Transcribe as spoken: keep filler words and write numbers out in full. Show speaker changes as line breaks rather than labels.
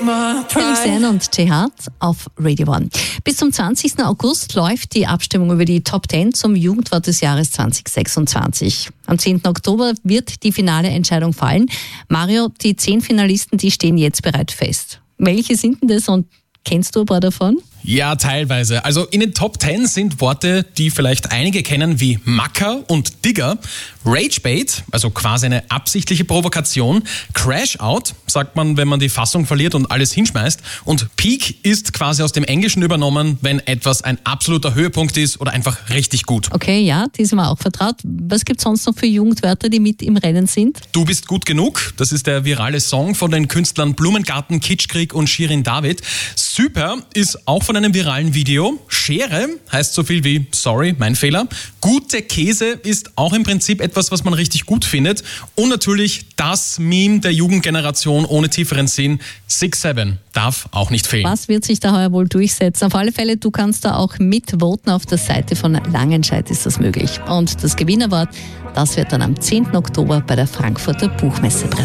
Felix und Jihad auf Radio One. Bis zum zwanzigsten August läuft die Abstimmung über die Top zehn zum Jugendwort des Jahres zwanzig sechsundzwanzig. Am zehnten Oktober wird die finale Entscheidung fallen. Mario, die zehn Finalisten, die stehen jetzt bereits fest. Welche sind denn das und kennst du ein paar davon?
Ja, teilweise. Also in den Top zehn sind Worte, die vielleicht einige kennen, wie Macker und Digger. Ragebait, also quasi eine absichtliche Provokation. Crash-Out, sagt man, wenn man die Fassung verliert und alles hinschmeißt. Und Peak ist quasi aus dem Englischen übernommen, wenn etwas ein absoluter Höhepunkt ist oder einfach richtig gut.
Okay, ja, die sind mir auch vertraut. Was gibt es sonst noch für Jugendwörter, die mit im Rennen sind?
Du bist gut genug, das ist der virale Song von den Künstlern Blumengarten, Kitschkrieg und Shirin David. Super ist auch von einem viralen Video. Schere heißt so viel wie sorry, mein Fehler. Gute Käse ist auch im Prinzip etwas, was man richtig gut findet. Und natürlich das Meme der Jugendgeneration ohne tieferen Sinn. six seven darf auch nicht fehlen.
Was wird sich da heuer wohl durchsetzen? Auf alle Fälle, du kannst da auch mitvoten. Auf der Seite von Langenscheidt ist das möglich. Und das Gewinnerwort, das wird dann am zehnten Oktober bei der Frankfurter Buchmesse präsentiert.